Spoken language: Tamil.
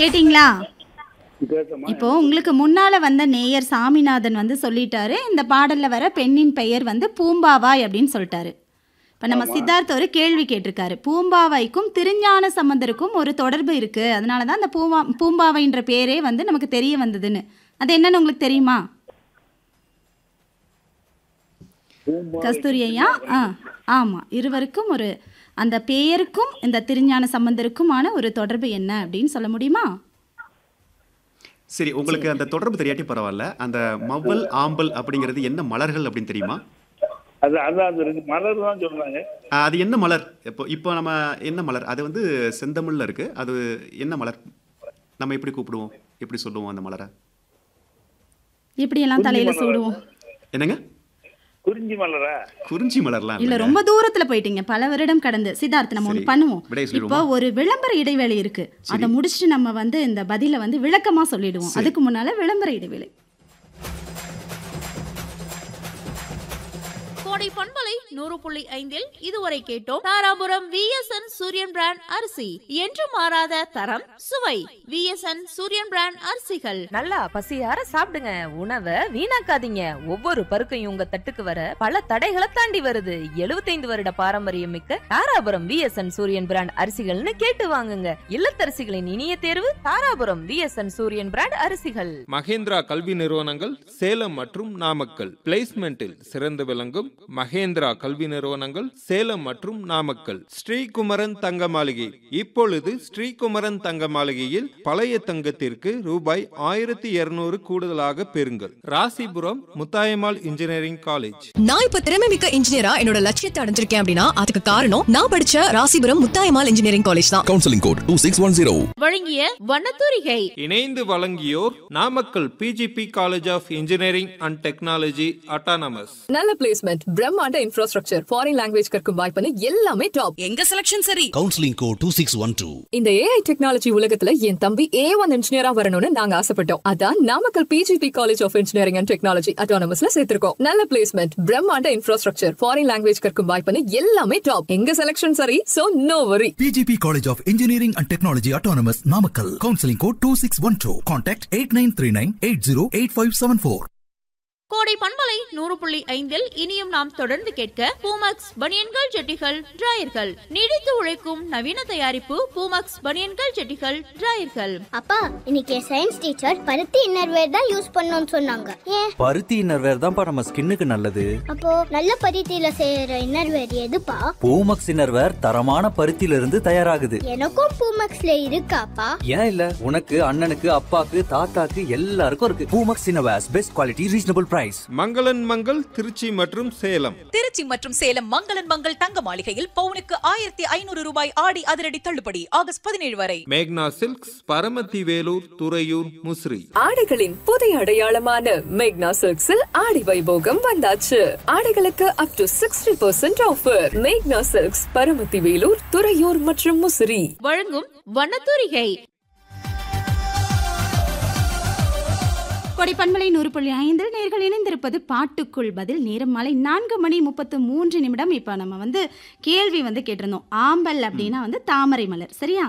கேட்டிங்களா? கேட்டமா இப்போ உங்களுக்கு முன்னால வந்த நேயர் சாமிநாதன் வந்து சொல்லிட்டாரு, இந்த பாடல்ல வர பெண்ணின் பெயர் வந்து பூம்பாவாய் அப்படின்னு சொல்லிட்டாரு. இப்போ நம்ம ஆமா. சித்தார்த் ஒரு கேள்வி கேட்டிருக்காரு. பூம்பாவைக்கும் திருஞான சம்பந்தருக்கும் ஒரு தொடர்பு இருக்கு. அதனால தான் அந்த பூம்பாவைன்ற பேரே வந்து நமக்கு தெரிய வந்ததுன்னு. அது என்னன்னு உங்களுக்கு தெரியுமா? கஸ்தூரி ஐயா, ஆமாம், இருவருக்கும் ஒரு அந்த பெயருக்கும் இந்த திருஞான சம்பந்தருக்குமான ஒரு தொடர்பு என்ன அப்படின்னு சொல்ல முடியுமா? சரி, உங்களுக்கு அந்த தொடர்பு தெரியாட்டி பரவாயில்ல. அந்த மவ்வல் ஆம்பல் அப்படிங்கிறது என்ன மலர்கள் அப்படின்னு தெரியுமா? அதான் அது ரெண்டு மலர் தான் சொல்றாங்க. அது என்ன மலர்? இப்போ நம்ம என்ன மலர்? அது வந்து செந்தமிழ்ல இருக்கு. அது என்ன மலர்? நம்ம எப்படி கூப்பிடுவோம், எப்படி சொல்லுவோம் அந்த மலரை? இப்படியெல்லாம் தலையில சூடுவோம். என்னங்க? குறிஞ்சி மலரா? குறிஞ்சி மலர்லாம் இல்ல, இல்லைங்க. ரொம்ப தூரத்துல போயிட்டீங்க. பல வருடம் கடந்து. சித்தார்த், நம்ம ஒன்று சரி, பண்ணுவோம். விடை இப்போ சொல்லிடுவோமா? ஒரு விளம்பர இடைவேளை இருக்கு. சரி. அதை முடிச்சுட்டு நம்ம வந்து இந்த பதில வந்து விளக்கமா சொல்லிடுவோம். சரி. அதுக்கு முன்னால விளம்பர இடைவேளை. கோடை பண்பலை 100.5 இதுவரை கேட்டோம். தாராபுரம் விஎஸ்என் சூரியன் பிராண்ட் அரிசி என்று மாறாத தரம் சுவை. விஎஸ்என் சூரியன் பிராண்ட் அரிசிகள். நல்லா பசியார சாப்பிடுங்க, உணவை வீணாக்காதீங்க. ஒவ்வொரு பருக்கையும் உங்க தட்டுக்கு வர பல தடைகளை தாண்டி வருது. 75 வருட பாரம்பரியம் மிக்க தாராபுரம் விஎஸ்என் சூரியன் பிராண்ட் அரிசிகள்னு கேட்டு வாங்குங்க. இல்லத்தரசிகளின் இனிய தேர்வு தாராபுரம் விஎஸ்என் சூரியன் பிராண்ட் அரிசிகள். மகேந்திரா கல்வி நிறுவனங்கள் சேலம் மற்றும் நாமக்கல். பிளேஸ்மெண்டில் சிறந்து விளங்கும் மகேந்திரா கல்வி நிறுவனங்கள் சேலம் மற்றும் நாமக்கல். ஸ்ரீகுமரன் தங்க மாளிகை. இப்பொழுது ஸ்ரீகுமரன் தங்க மாளிகையில் பழைய தங்கத்திற்கு ரூபாய் 1200 கூடுதலாக பெறுங்கள். Rasipuram Muthayammal engineering college. நான் இப்ப திறமைமிக்க இன்ஜினியரா என்னோட லட்சியத்தை அடைஞ்சிருக்கேன் அப்படின்னா அதுக்கு காரணம் நான் படிச்ச ராசிபுரம் முத்தாயம்மாள் இன்ஜினியரிங் காலேஜ் தான். Counselling code 2610. வழங்கிய வண்ணத்தூரிகை. இணைந்து வழங்கியோர் Namakkal PGP college of engineering and technology autonomous. நல்ல பிளேஸ்மெண்ட், பிரம்மாண்ட இன்ஃப்ராஸ்ட்ரக்சர், ஃபாரின் லாங்குவேஜ் கற்கும் வாய்ப்புன்னு எல்லாமே டாப். எங்க செலக்ஷன் சரி. Counselling code 2612. இந்த ஏஐ டெக்னாலஜி உலகத்துல என் தம்பி A1 இன்ஜினியரா வரணும்னு நாங்க ஆசைப்பட்டோம். அதான் Namakkal PGP college of engineering and technology அட்டானமஸ்ல சேர்த்திருக்கோம். நல்ல பிளேஸ்மெண்ட், பிரம்மாண்ட இன்ஃப்ராஸ்ட்ரக்சர், ஃபாரின் லாங்குவேஜ் கற்கும் வாய்ப்புன்னு எல்லாமே டாப். எங்க செலக்ஷன் சரி, சோ நோ வரி. PGP College of Engineering and Technology Autonomous Namakkal. Counseling code 2612. Contact 8939808574. கோடை பண்பலை 100.5 இனியும் நாம் தொடர்ந்து கேட்க பூமக்ஸ் பனியன்கள் ஜெட்டிகள் டிராயர்கள். நீடித்து உழைக்கும் நவீன தயாரிப்பு பூமக்ஸ் பனியன்கள் ஜெட்டிகள் டிராயர்கள். அப்பா, இன்னைக்கு சயின்ஸ் டீச்சர் பருத்தி இன்னர்வேர் தான் யூஸ் பண்ணணும்னு சொன்னாங்க. ஏன்? பருத்தி இன்னர்வேர் தான்ப்பா நம்ம ஸ்கின்னுக்கு நல்லது. அப்போ நல்ல பருத்தியில செய்யற இன்னர்வேர் எதுப்பா? பூமக்ஸ் இன்னர்வேர் தரமான பருத்தியில இருந்து தயாராகுது. எனக்கும் பூமக்ஸ்ல இருக்காப்பா? ஏன் இல்ல, உனக்கு அண்ணனுக்கு அப்பாக்கு தாத்தாக்கு எல்லாருக்கும் இருக்கு. Poomex innerwears best quality reasonable price. மங்களன் மங்கள் திருச்சி மற்றும் சேலம். திருச்சி மற்றும் சேலம் மங்களன் மங்கள் தங்க மாளிகையில் பவுனுக்கு 1500 ரூபாய் ஆடி அதிரடி தள்ளுபடி ஆகஸ்ட் 17 வரை. மேக்னா சில்க்ஸ் பரமத்தி வேலூர் துறையூர் முசிறி. ஆடைகளின் புதிய அடையாளமான மேக்னா சில்க்ஸில் ஆடி வைபோகம் வந்தாச்சு. ஆடைகளுக்கு அப் டு 60% ஆஃபர். மேக்னா சில்க்ஸ் பரமத்தி வேலூர் துறையூர் மற்றும் முசிறி. வழங்கும் வண்ணத்தூரிகை. கொடை பண்பலை 100.5 நேர்கள் இணைந்திருப்பது பாட்டுக்குள் பதில். நேரம் மாலை 4:33. இப்போ நம்ம வந்து கேள்வி வந்து கேட்டிருந்தோம். ஆம்பல் அப்படின்னா வந்து தாமரை மலர், சரியா?